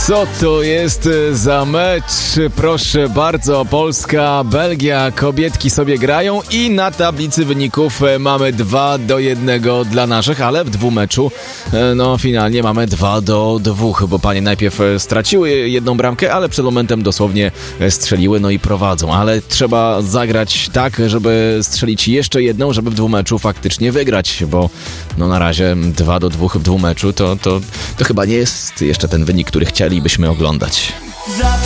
Co to jest za mecz? Proszę bardzo, Polska, Belgia, kobietki sobie grają i na tablicy wyników mamy 2-1 dla naszych, ale w dwumeczu finalnie mamy 2-2, bo panie najpierw straciły jedną bramkę, ale przed momentem dosłownie strzeliły, i prowadzą, ale trzeba zagrać tak, żeby strzelić jeszcze jedną, żeby w dwumeczu faktycznie wygrać, bo na razie 2-2 w dwumeczu to chyba nie jest jeszcze ten wynik, który chcielibyśmy oglądać.